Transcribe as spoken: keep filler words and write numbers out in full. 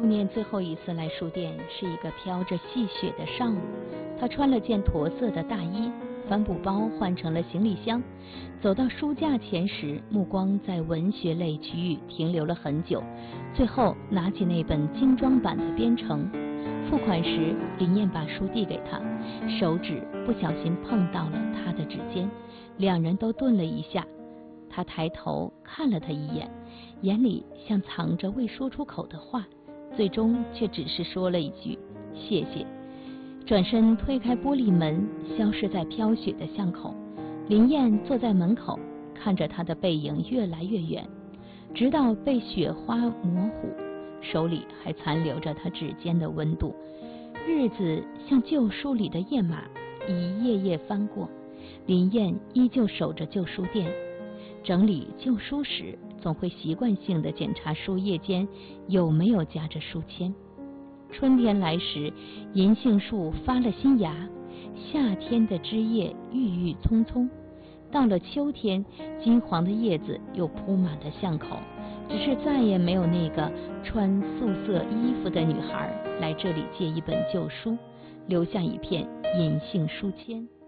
杜念最后一次来书店是一个飘着细雪的上午，他穿了件驼色的大衣，帆布包换成了行李箱，走到书架前时，目光在文学类区域停留了很久，最后拿起那本精装版的编程。付款时，林燕把书递给他，手指不小心碰到了他的指尖，两人都顿了一下。他抬头看了他一眼，眼里像藏着未说出口的话，最终却只是说了一句谢谢，转身推开玻璃门，消失在飘雪的巷口。林燕坐在门口，看着他的背影越来越远，直到被雪花模糊，手里还残留着他指尖的温度。日子像旧书里的页码，一页页翻过，林燕依旧守着旧书店。整理旧书时，总会习惯性地检查书页间有没有夹着书签。春天来时，银杏树发了新芽，夏天的枝叶郁郁葱葱，到了秋天，金黄的叶子又铺满了巷口，只是再也没有那个穿素色衣服的女孩来这里借一本旧书，留下一片银杏书签。